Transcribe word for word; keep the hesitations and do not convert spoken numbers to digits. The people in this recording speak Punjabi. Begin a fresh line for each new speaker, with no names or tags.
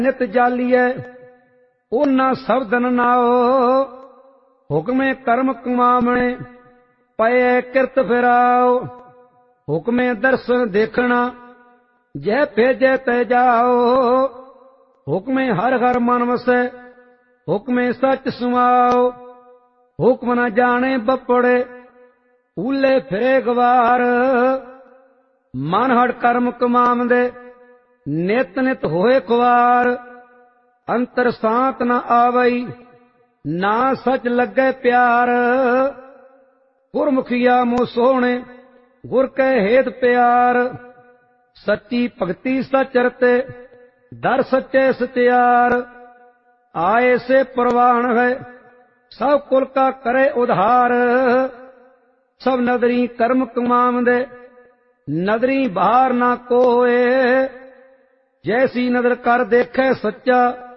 ਨਿਤ ਜਾਲੀਐ ਉਹਨਾਂ ਸ਼ਬਦਨ ਨਾਓ। ਹੁਕਮੇ ਕਰਮ ਕਮਾਵਣੇ ਪਏ ਕਿਰਤ ਫਿਰਾਓ। ਹੁਕਮੇ ਦਰਸ਼ਨ ਦੇਖਣਾ ਜੈ ਭੇਜੈ ਤੈ ਜਾਓ। ਹੁਕਮੇ ਹਰ ਹਰ ਮਨ ਵਸੈ ਹੁਕਮੇ ਸੱਚ ਸੁਆਓ। ਹੁਕਮ ਨ ਜਾਣੇ ਬੱਪੜੇ ਊਲੇ ਫਿਰੇ ਗਵਾਰ। ਮਨ ਹੜ ਕਰਮ ਕਮਾਵੰਦੇ ਨਿਤ ਨਿਤ ਹੋਏ ਖੁਆਰ। ਅੰਤਰ ਸਾਤ ਨ ਆਵਈ ਨਾ ਸਚ ਲੱਗੇ ਪਿਆਰ। ਗੁਰਮੁਖੀਆ ਮੋਹ ਸੋਹਣੇ ਗੁਰ ਕੈ ਹੇਤ ਪਿਆਰ। ਸੱਚੀ ਭਗਤੀ ਸਚ ਰਤੇ ਦਰ ਸੱਚੇ ਸਚਿਆਰ। ਆਏ ਸੇ ਪ੍ਰਵਾਨ ਹੈ ਸਭ ਕੁਲ ਕਾ ਕਰੇ ਉਧਾਰ। ਸਭ ਨਦਰੀ ਕਰਮ ਕਮਾਵੰਦੇ ਨਦਰੀ ਬਾਹਰ ਨਾ ਕੋਏ। ਜੈਸੀ ਨਦਰ ਕਰ ਦੇਖੈ ਸੱਚਾ